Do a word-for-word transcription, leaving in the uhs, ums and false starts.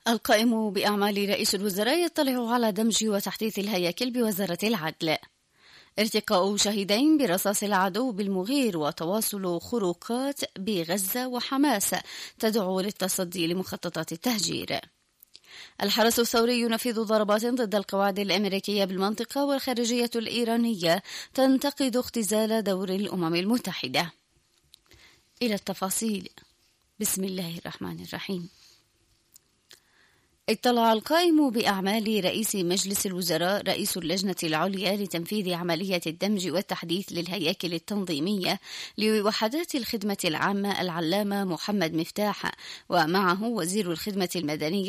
القائم بأعمال رئيس الوزراء يطلع على دمج وتحديث الهياكل بوزارة العدل. ارتقاء شهيدين برصاص العدو بالمغير وتواصل خروقات بغزة وحماس تدعو للتصدي لمخططات التهجير. الحرس الثوري ينفذ ضربات ضد القواعد الأمريكية بالمنطقة، والخارجية الإيرانية تنتقد اختزال دور الأمم المتحدة. إلى التفاصيل. بسم الله الرحمن الرحيم. اطلع القائم بأعمال رئيس مجلس الوزراء رئيس اللجنة العليا لتنفيذ عملية الدمج والتحديث للهياكل التنظيمية لوحدات الخدمة العامة العلامة محمد مفتاح، ومعه وزير الخدمة المدنية